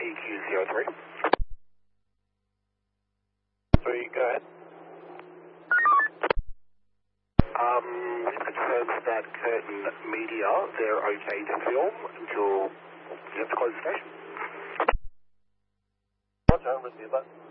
TQ03. 3, go ahead. This confirms that Curtin Media, they're okay to film until you have to close the station. Roger, with you, but...